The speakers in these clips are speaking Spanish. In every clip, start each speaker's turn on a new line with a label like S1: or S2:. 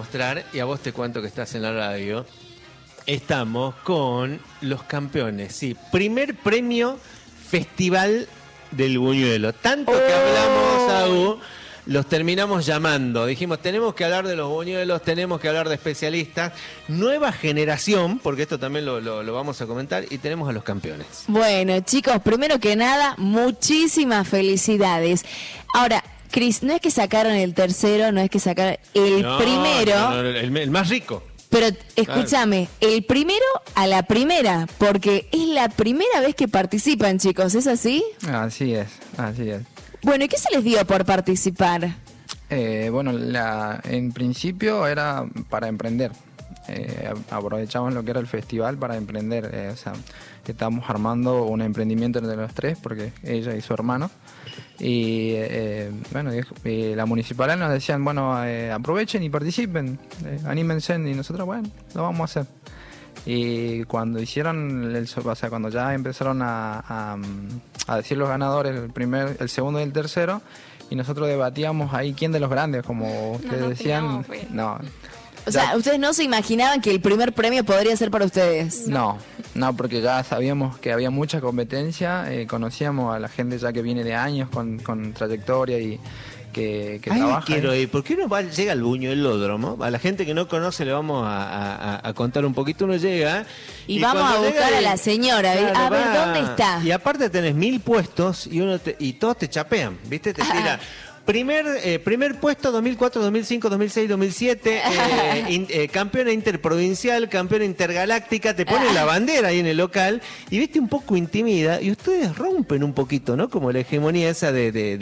S1: mostrar, y a vos te cuento que estás en la radio, estamos con los campeones, sí. Primer premio Festival del Buñuelo. Tanto que hablamos, Agu, los terminamos llamando. Dijimos, tenemos que hablar de los buñuelos, tenemos que hablar de especialistas. Nueva generación, porque esto también lo vamos a comentar, y tenemos a los campeones.
S2: Bueno, chicos, primero que nada, muchísimas felicidades. Ahora, Cris, no es que sacaron el tercero, no es que sacaron el primero.
S1: No, el más rico.
S2: Pero escúchame, el primero a la primera, porque es la primera vez que participan, chicos, ¿es así?
S3: Así es, así es.
S2: Bueno, ¿y qué se les dio por participar?
S3: Bueno, en principio era para emprender. Aprovechamos lo que era el festival para emprender. O sea, estábamos armando un emprendimiento entre los tres, porque ella y su hermano. Y bueno, la municipal nos decían, bueno, aprovechen y participen, anímense, y nosotros, bueno, lo vamos a hacer. Y cuando hicieron, cuando ya empezaron a decir los ganadores, el segundo y el tercero, y nosotros debatíamos ahí quién de los grandes, como ustedes decían,
S2: O sea, ¿ustedes no se imaginaban que el primer premio podría ser para ustedes?
S3: No, porque ya sabíamos que había mucha competencia, conocíamos a la gente ya que viene de años con trayectoria y que trabaja.
S1: Quiero ir, ¿por qué uno llega al Buñuelódromo? A la gente que no conoce le vamos a contar un poquito. Uno llega
S2: y vamos a buscar a la señora, claro, a ver dónde está.
S1: Y aparte tenés 1000 puestos y todos te chapean, ¿viste? Te tira... Primer puesto 2004, 2005, 2006, 2007, campeona interprovincial, campeona intergaláctica, te ponen la bandera ahí en el local y viste un poco intimida y ustedes rompen un poquito, ¿no? Como la hegemonía esa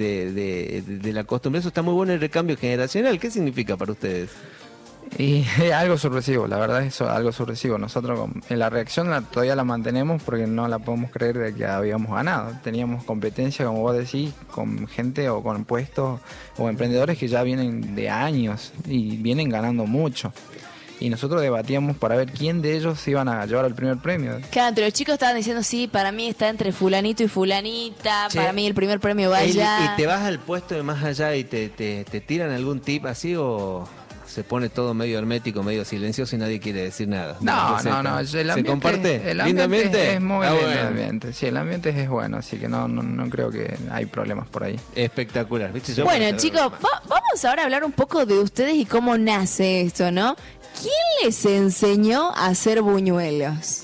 S1: de la costumbre. Eso está muy bueno, el recambio generacional. ¿Qué significa para ustedes?
S3: Y es algo sorpresivo, la verdad es algo sorpresivo. Nosotros en la reacción todavía la mantenemos porque no la podemos creer de que habíamos ganado. Teníamos competencia, como vos decís, con gente o con puestos o emprendedores que ya vienen de años y vienen ganando mucho. Y nosotros debatíamos para ver quién de ellos se iban a llevar el primer premio.
S2: Claro, entre los chicos estaban diciendo, sí, para mí está entre fulanito y fulanita, para mí el primer premio va allá.
S1: ¿Y te vas al puesto de más allá y te tiran algún tip así o...? Se pone todo medio hermético, medio silencioso y nadie quiere decir nada.
S3: No.
S1: ¿Se comparte?
S3: El ambiente es muy lindo. El ambiente. Sí, el ambiente es bueno, así que no creo que hay problemas por ahí.
S1: Espectacular. ¿Viste?
S2: Bueno, chicos, vamos ahora a hablar un poco de ustedes y cómo nace esto, ¿no? ¿Quién les enseñó a hacer buñuelos?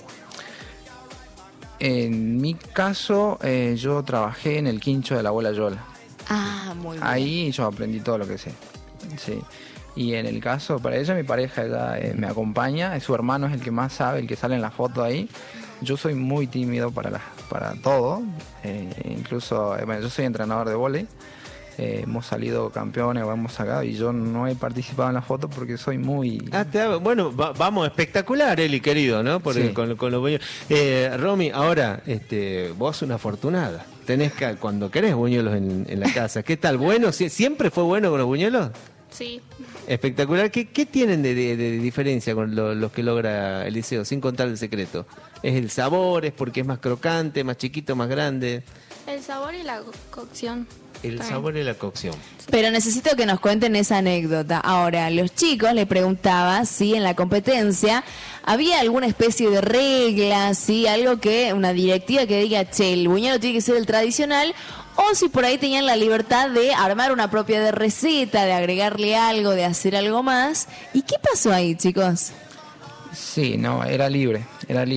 S3: En mi caso, yo trabajé en el quincho de la abuela Yola.
S2: Ah, muy bien.
S3: Ahí yo aprendí todo lo que sé. Sí. Y en el caso, para ella, mi pareja ella, me acompaña, su hermano es el que más sabe, el que sale en la foto ahí. Yo soy muy tímido para todo, incluso, yo soy entrenador de vóley, hemos salido campeones o hemos sacado y yo no he participado en la foto porque soy muy...
S1: Bueno, vamos, espectacular, Eli, querido, ¿no?
S3: Sí.
S1: Con los buñuelos. Romy, ahora, vos una afortunada. Tenés cuando querés buñuelos en la casa. ¿Qué tal? ¿Bueno? ¿Siempre fue bueno con los buñuelos?
S4: Sí.
S1: Espectacular. ¿Qué tienen de diferencia con los que logra Eliseo, sin contar el secreto? ¿Es el sabor? ¿Es porque es más crocante, más chiquito, más grande?
S4: El sabor y la cocción.
S1: El sabor y la cocción.
S2: Pero necesito que nos cuenten esa anécdota. Ahora, los chicos le preguntaba si en la competencia había alguna especie de regla, si algo una directiva que diga, che, el buñuelo tiene que ser el tradicional, o si por ahí tenían la libertad de armar una propia receta, de agregarle algo, de hacer algo más. ¿Y qué pasó ahí, chicos?
S3: Sí, no, era libre.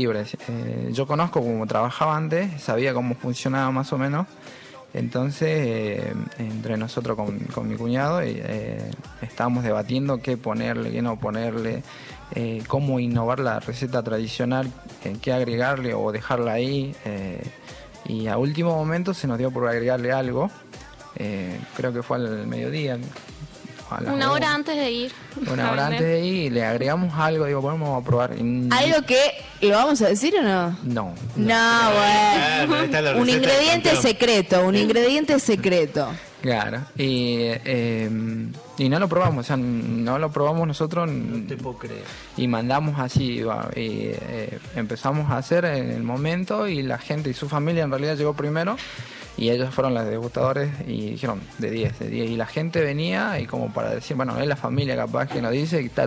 S3: Yo conozco cómo trabajaba antes, sabía cómo funcionaba más o menos. Entonces, entre nosotros con mi cuñado, estábamos debatiendo qué ponerle, qué no ponerle, cómo innovar la receta tradicional, qué agregarle o dejarla ahí. Y a último momento se nos dio por agregarle algo, creo que fue al mediodía.
S4: Una hora antes de ir.
S3: Una hora antes de ir y le agregamos algo, digo, vamos a probar.
S2: ¿Algo que lo vamos a decir o no?
S3: No.
S2: No, bueno. Un ingrediente secreto.
S3: Claro. Y no lo probamos, o sea, no lo probamos nosotros.
S1: No te puedo creer.
S3: Y mandamos así, y empezamos a hacer en el momento y la gente y su familia en realidad llegó primero. Y ellos fueron los degustadores y dijeron de 10. Y la gente venía y como para decir, bueno, es la familia capaz que nos dice que está